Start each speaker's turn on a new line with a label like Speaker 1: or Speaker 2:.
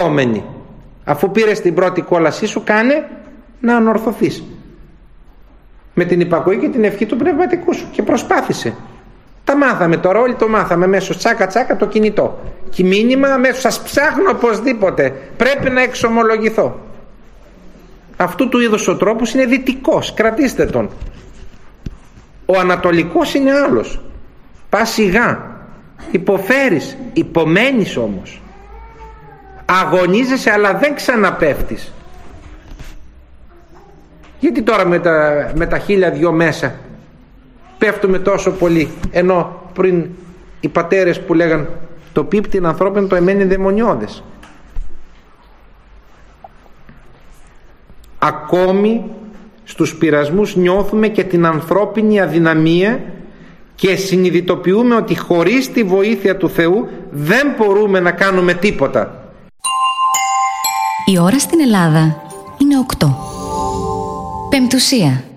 Speaker 1: Αφού πήρες την πρώτη κόλασή σου, κάνε να ανορθωθείς με την υπακοή και την ευχή του πνευματικού σου και προσπάθησε. Τα μάθαμε τώρα, όλοι το μάθαμε μέσω τσάκα τσάκα το κινητό και μήνυμα μέσω σας ψάχνω οπωσδήποτε, πρέπει να εξομολογηθώ. Αυτού του είδους ο τρόπος είναι δυτικός, κρατήστε τον. Ο ανατολικός είναι άλλος. Πας σιγά, υποφέρεις, υπομένεις όμως, αγωνίζεσαι αλλά δεν ξαναπέφτεις. Γιατί τώρα με τα 1002 μέσα πέφτουμε τόσο πολύ, ενώ πριν οι πατέρες που λέγαν το πίπτην ανθρώπιν το εμένει δαιμονιώδες. Ακόμη στους πειρασμούς νιώθουμε και την ανθρώπινη αδυναμία και συνειδητοποιούμε ότι χωρίς τη βοήθεια του Θεού δεν μπορούμε να κάνουμε τίποτα.
Speaker 2: Η ώρα στην Ελλάδα είναι 8. Πεμπτουσία.